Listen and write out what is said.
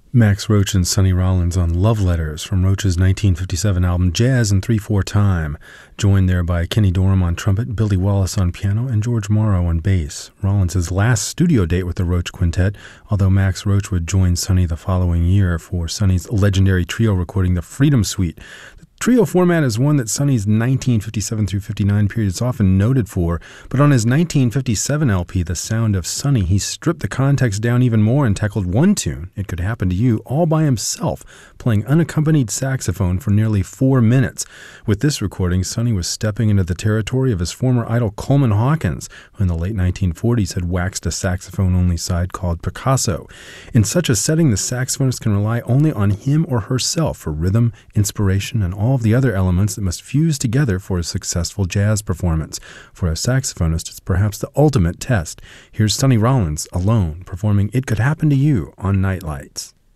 Max Roach and Sonny Rollins on Love Letters from Roach's 1957 album Jazz in 3/4 Time, joined there by Kenny Dorham on trumpet, Billy Wallace on piano, and George Morrow on bass. Rollins' last studio date with the Roach Quintet, although Max Roach would join Sonny the following year for Sonny's legendary trio recording The Freedom Suite. Trio format is one that Sonny's 1957 through 59 period is often noted for, but on his 1957 LP, The Sound of Sonny, he stripped the context down even more and tackled one tune, It Could Happen to You, all by himself, playing unaccompanied saxophone for nearly 4 minutes. With this recording, Sonny was stepping into the territory of his former idol Coleman Hawkins, who in the late 1940s had waxed a saxophone-only side called Picasso. In such a setting, the saxophonist can rely only on him or herself for rhythm, inspiration, and all of the other elements that must fuse together for a successful jazz performance. For a saxophonist, it's perhaps the ultimate test. Here's Sonny Rollins alone performing It Could Happen to You on Night Lights.